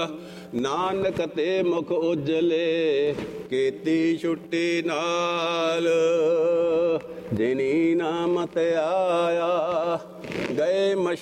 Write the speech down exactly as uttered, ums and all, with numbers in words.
ਨਾਨਕ ਤੇ ਮੁਖ ਉਜਲੇ ਕੀਤੀ ਛੁੱਟੀ ਨਾਲ। ਜਿਨੀ ਨਾਮ ਤੇ ਆਇਆ ਗਏ ਮਸ਼